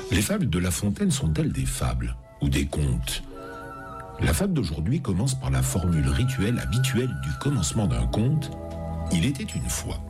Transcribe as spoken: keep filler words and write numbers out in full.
Les fables de La Fontaine sont-elles des fables ou des contes? La fable d'aujourd'hui commence par la formule rituelle habituelle du commencement d'un conte. Il était une fois.